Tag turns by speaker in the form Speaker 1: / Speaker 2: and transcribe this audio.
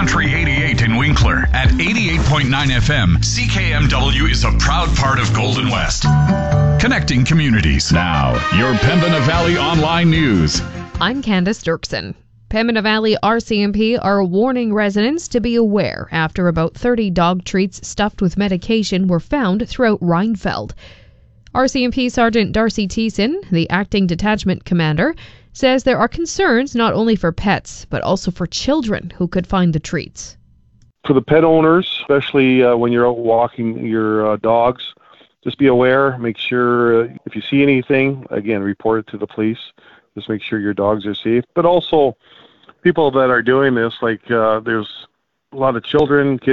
Speaker 1: Country 88 in Winkler at 88.9 FM. CKMW is a proud part of Golden West. Connecting communities. Now, your Pembina Valley Online News.
Speaker 2: I'm Candace Dirksen. Pembina Valley RCMP are warning residents to be aware after about 30 dog treats stuffed with medication were found throughout Reinfeld. RCMP Sergeant Darcy Thiessen, the acting detachment commander, says there are concerns not only for pets, but also for children who could find the treats.
Speaker 3: For the pet owners, especially when you're out walking your dogs, just be aware, make sure if you see anything, again, report it to the police. Just make sure your dogs are safe. But also, people that are doing this, like there's a lot of children, kids